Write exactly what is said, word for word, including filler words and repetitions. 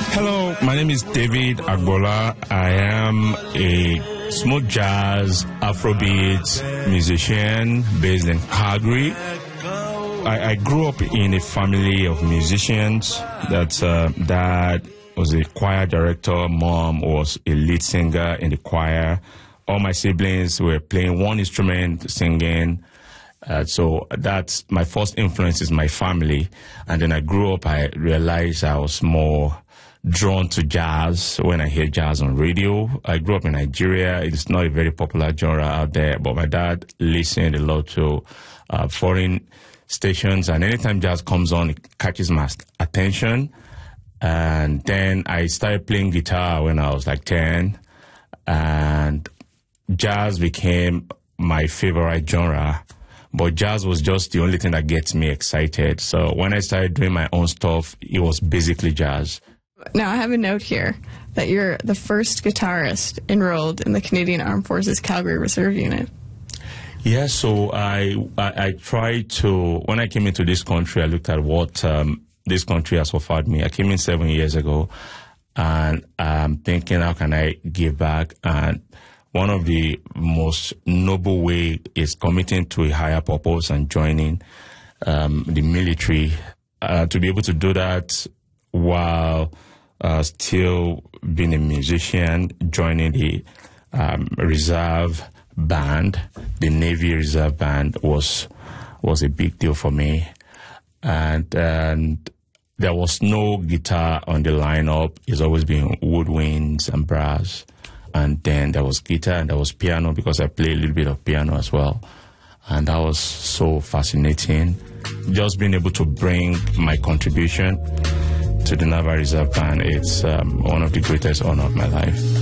Hello, my name is David Agbola. I am a smooth jazz Afrobeat musician based in Calgary. I, I grew up in a family of musicians. That uh, dad was a choir director, mom was a lead singer in the choir. All my siblings were playing one instrument, singing. Uh, so that's my first influence is my family. And then I grew up, I realized I was more drawn to jazz when I hear jazz on radio. I grew up in Nigeria. It's not a very popular genre out there, but my dad listened a lot to uh, foreign stations, and anytime jazz comes on, it catches my attention. And then I started playing guitar when I was like ten, and jazz became my favorite genre. But jazz was just the only thing that gets me excited. So when I started doing my own stuff, it was basically jazz. Now, I have a note here that you're the first guitarist enrolled in the Canadian Armed Forces Calgary Reserve Unit. Yeah, so I, I I tried to, when I came into this country, I looked at what um, this country has offered me. I came in seven years ago, and I'm thinking, how can I give back? And one of the most noble way is committing to a higher purpose and joining um, the military. Uh, to be able to do that while uh, still being a musician, joining the um, reserve band, the Navy Reserve Band was was a big deal for me, and and there was no guitar on the lineup. It's always been woodwinds and brass, and then there was guitar and there was piano because I play a little bit of piano as well, and that was so fascinating. Just being able to bring my contribution to the Naval Reserve Band, it's um, one of the greatest honors of my life.